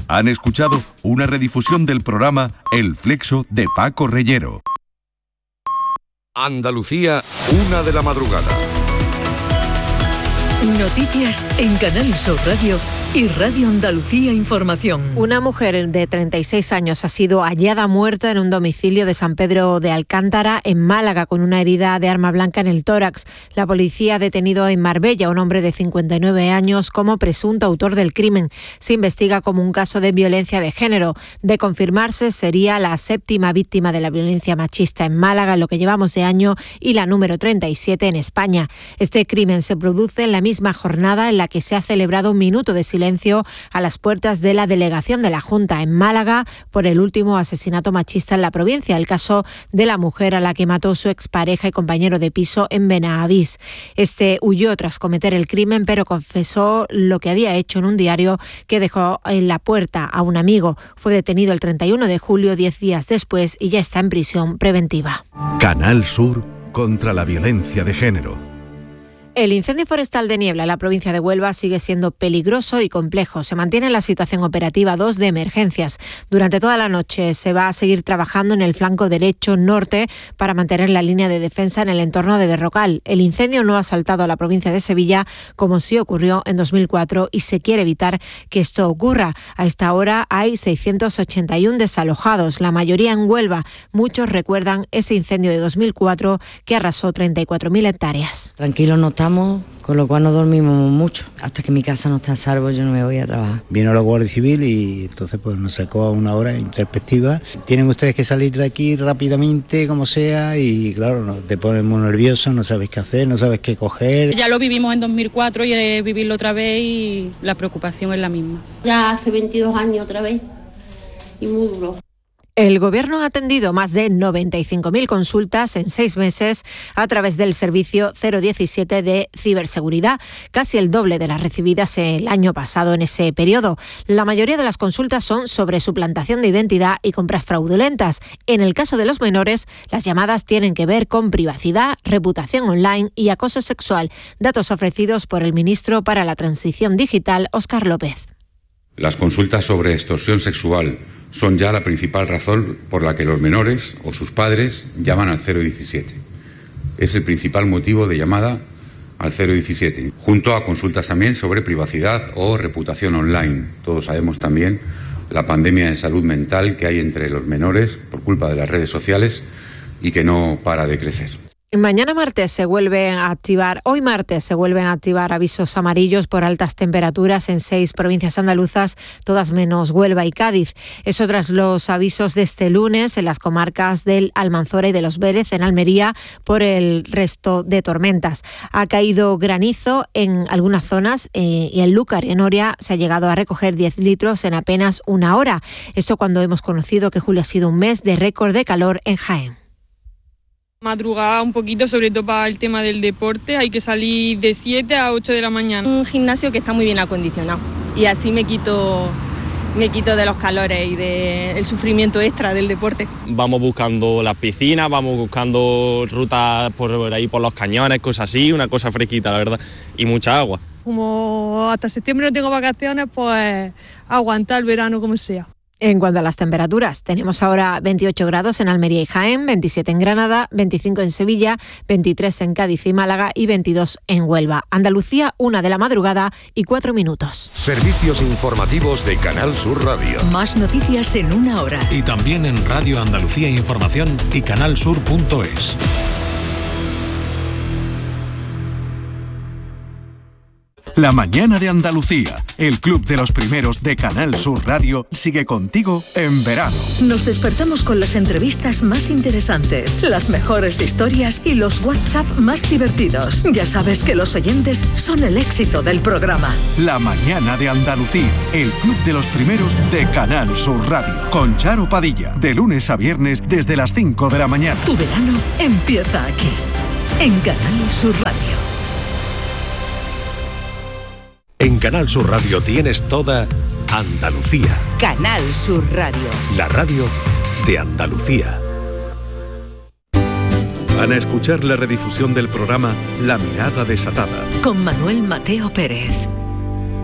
Han escuchado una redifusión del programa El Flexo de Paco Reyero. Andalucía, 1 de la madrugada. Noticias en Canal Sur Radio y Radio Andalucía Información. Una mujer de 36 años ha sido hallada muerta en un domicilio de San Pedro de Alcántara, en Málaga, con una herida de arma blanca en el tórax. La policía ha detenido en Marbella a un hombre de 59 años como presunto autor del crimen. Se investiga como un caso de violencia de género. De confirmarse, sería la 7ª víctima de la violencia machista en Málaga en lo que llevamos de año y la número 37 en España. Este crimen se produce en la misma jornada en la que se ha celebrado un minuto de silencio a las puertas de la delegación de la Junta en Málaga por el último asesinato machista en la provincia, el caso de la mujer a la que mató su expareja y compañero de piso en Benavís. Este huyó tras cometer el crimen, pero confesó lo que había hecho en un diario que dejó en la puerta a un amigo. Fue detenido el 31 de julio, 10 días después, y ya está en prisión preventiva. Canal Sur contra la violencia de género. El incendio forestal de Niebla en la provincia de Huelva sigue siendo peligroso y complejo. Se mantiene la situación operativa 2 de emergencias. Durante toda la noche se va a seguir trabajando en el flanco derecho norte para mantener la línea de defensa en el entorno de Berrocal. El incendio no ha saltado a la provincia de Sevilla como sí ocurrió en 2004 y se quiere evitar que esto ocurra. A esta hora hay 681 desalojados, la mayoría en Huelva. Muchos recuerdan ese incendio de 2004 que arrasó 34.000 hectáreas. Tranquilo no estamos, con lo cual no dormimos mucho. Hasta que mi casa no está a salvo, yo no me voy a trabajar. Vino la Guardia Civil y entonces pues nos sacó a una hora introspectiva. Tienen ustedes que salir de aquí rápidamente, como sea, y claro, te pones muy nervioso, no sabes qué hacer, no sabes qué coger. Ya lo vivimos en 2004 y es vivirlo otra vez y la preocupación es la misma. Ya hace 22 años otra vez y muy duro. El Gobierno ha atendido más de 95.000 consultas en 6 meses a través del servicio 017 de ciberseguridad, casi el doble de las recibidas el año pasado en ese periodo. La mayoría de las consultas son sobre suplantación de identidad y compras fraudulentas. En el caso de los menores, las llamadas tienen que ver con privacidad, reputación online y acoso sexual, datos ofrecidos por el ministro para la Transición Digital, Óscar López. Las consultas sobre extorsión sexual son ya la principal razón por la que los menores o sus padres llaman al 017. Es el principal motivo de llamada al 017, junto a consultas también sobre privacidad o reputación online. Todos sabemos también la pandemia de salud mental que hay entre los menores por culpa de las redes sociales y que no para de crecer. Hoy martes se vuelven a activar avisos amarillos por altas temperaturas en 6 provincias andaluzas, todas menos Huelva y Cádiz. Eso tras los avisos de este lunes en las comarcas del Almanzora y de Los Vélez, en Almería, por el resto de tormentas. Ha caído granizo en algunas zonas y en Lúcar, en Oria, se ha llegado a recoger 10 litros en apenas una hora. Esto cuando hemos conocido que julio ha sido un mes de récord de calor en Jaén. Madrugada un poquito, sobre todo para el tema del deporte, hay que salir de 7 a 8 de la mañana. Un gimnasio que está muy bien acondicionado y así me quito de los calores y del sufrimiento extra del deporte. Vamos buscando las piscinas, vamos buscando rutas por ahí por los cañones, cosas así, una cosa fresquita, la verdad, y mucha agua. Como hasta septiembre no tengo vacaciones, pues aguantar el verano como sea. En cuanto a las temperaturas, tenemos ahora 28 grados en Almería y Jaén, 27 en Granada, 25 en Sevilla, 23 en Cádiz y Málaga y 22 en Huelva. Andalucía, 1 de la madrugada y 4 minutos. Servicios informativos de Canal Sur Radio. Más noticias en 1 hora. Y también en Radio Andalucía Información y canalsur.es. La mañana de Andalucía, el club de los primeros de Canal Sur Radio, sigue contigo en verano. Nos despertamos con las entrevistas más interesantes, las mejores historias y los WhatsApp más divertidos. Ya sabes que los oyentes son el éxito del programa. La mañana de Andalucía, el club de los primeros de Canal Sur Radio, con Charo Padilla, de lunes a viernes desde las 5 de la mañana. Tu verano empieza aquí, en Canal Sur Radio. En Canal Sur Radio tienes toda Andalucía. Canal Sur Radio. La radio de Andalucía. Van a escuchar la redifusión del programa La Mirada Desatada. Con Manuel Mateo Pérez.